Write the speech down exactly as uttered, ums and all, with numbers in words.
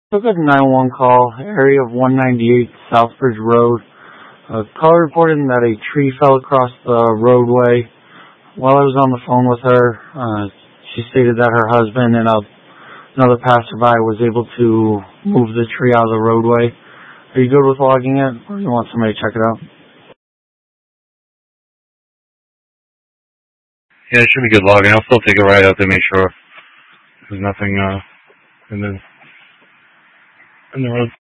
Took a nine one one call, area of one ninety-eight Southbridge Road. A caller reported that a tree fell across the roadway. While I was on the phone with her, uh, she stated that her husband and a, another passerby was able to move the tree out of the roadway. Are you good with logging it, or do you want somebody to check it out? Yeah, it should be good logging. I'll still take a ride out there, make sure there's nothing uh, in the in the road.